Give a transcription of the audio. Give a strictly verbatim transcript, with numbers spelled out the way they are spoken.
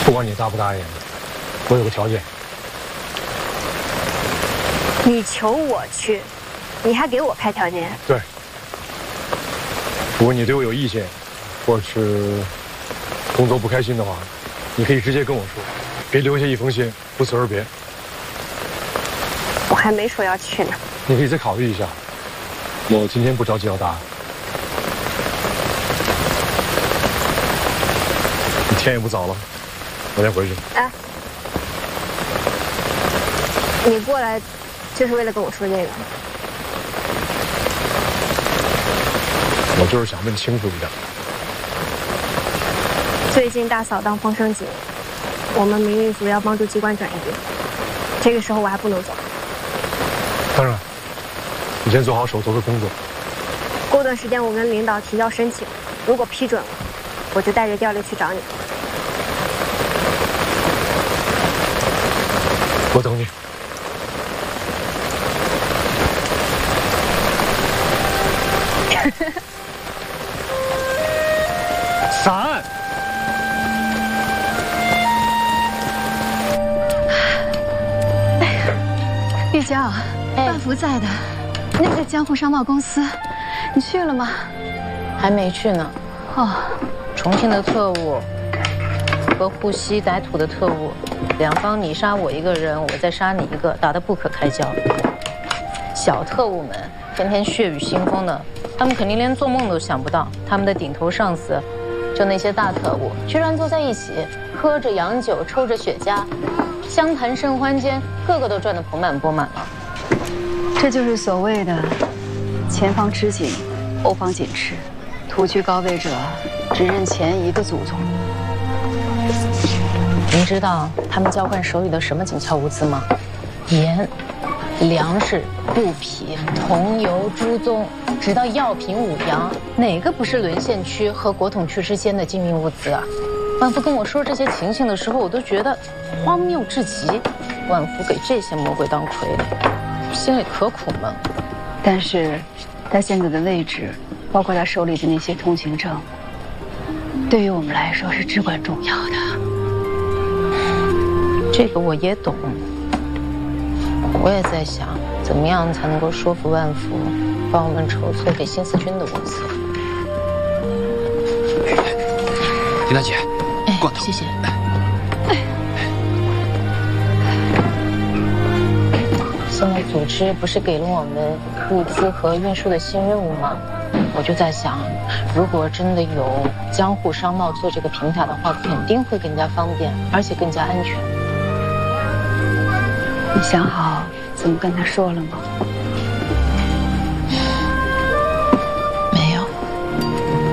不管你答不答应，我有个条件。 你求我去，你还给我开条件？ 对。如果你对我有意见，或者是工作不开心的话，你可以直接跟我说，别留下一封信，不辞而别。 我还没说要去呢。 你可以再考虑一下。我今天不着急要答案。天也不早了，我先回去。 哎，你过来就是为了跟我说这个？ 我就是想问清楚一点。 最近大扫荡风声紧，我们民运组要帮助机关转移，这个时候我还不能走。 当然，你先做好手头的工作。 过段时间我跟领导提交申请，如果批准了，我就带着调例去找你。 我等你。伞。 哎呀，玉娇，万福在的，那个江户商贸公司，你去了吗？ 还没去呢。 哦， 重庆的特务和沪西歹土的特务，两方你杀我一个人，我再杀你一个，打得不可开交。小特务们天天血雨腥风的，他们肯定连做梦都想不到，他们的顶头上司，就那些大特务，居然坐在一起，喝着洋酒，抽着雪茄，相谈甚欢间，个个都赚得盆满钵满了。 这就是所谓的前方吃紧，后方紧吃，图居高位者只认前一个祖宗。 您知道他们交换手里的什么紧俏物资吗？盐、粮食、布匹、桐油、猪鬃，直到药品、五羊，哪个不是沦陷区和国统区之间的精密物资啊？万福跟我说这些情形的时候，我都觉得荒谬至极。万福给这些魔鬼当傀儡，心里可苦闷。 但是，他现在的位置，包括他手里的那些通行证，对于我们来说是至关重要的。 这个我也懂，我也在想，怎么样才能够说服万福，帮我们筹措给新四军的物资。 丁大姐， 哎， 罐头， 谢谢。现在组织不是给了我们物资和运输的新任务吗？我就在想，如果真的有江户商贸做这个平台的话，肯定会更加方便，而且更加安全。 你想好怎么跟他说了吗？